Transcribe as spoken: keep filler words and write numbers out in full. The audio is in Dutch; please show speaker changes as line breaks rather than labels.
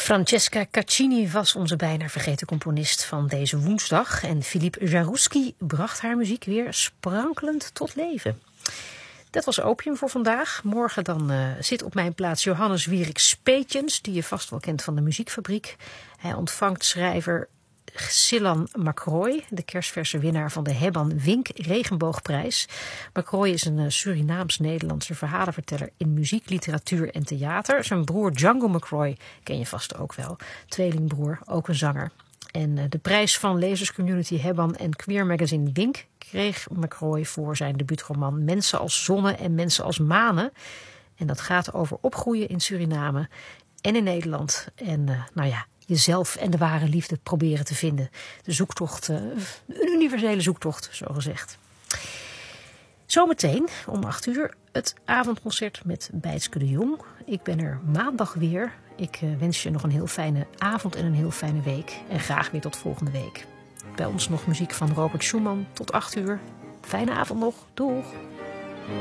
Francesca Caccini was onze bijna vergeten componist van deze woensdag. En Philippe Jaroussky bracht haar muziek weer sprankelend tot leven. Dat was Opium voor vandaag. Morgen dan uh, zit op mijn plaats Johannes Wierik Speetjens, die je vast wel kent van de Muziekfabriek. Hij ontvangt schrijver Silan Macroy, de kerstverse winnaar van de Hebban Wink Regenboogprijs. Macroy is een Surinaams-Nederlandse verhalenverteller in muziek, literatuur en theater. Zijn broer Django Macroy ken je vast ook wel. Tweelingbroer, ook een zanger. En de prijs van lezerscommunity Hebban en queer magazine Wink kreeg Macroy voor zijn debuutroman Mensen als Zonnen en Mensen als Manen. En dat gaat over opgroeien in Suriname en in Nederland. En uh, nou ja, jezelf en de ware liefde proberen te vinden. De zoektocht, uh, een universele zoektocht, zo gezegd. Zometeen om acht uur het avondconcert met Bijtske de Jong. Ik ben er maandag weer. Ik uh, wens je nog een heel fijne avond en een heel fijne week. En graag weer tot volgende week. Bij ons nog muziek van Robert Schumann tot acht uur. Fijne avond nog. Doeg!